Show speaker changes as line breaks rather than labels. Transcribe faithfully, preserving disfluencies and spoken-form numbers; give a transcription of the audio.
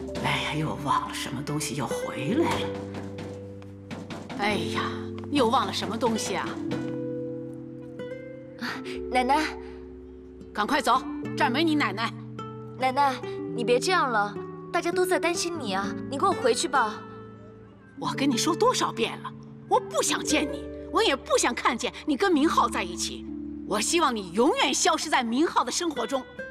哎呀，又忘了什么东西要回来了。
哎呀，又忘了什么东西啊？
奶奶，
赶快走，这儿没你奶奶。
奶奶，你别这样了，大家都在担心你啊，你跟我回去吧。
我跟你说多少遍了，我不想见你，我也不想看见你跟明浩在一起。我希望你永远消失在明浩的生活中。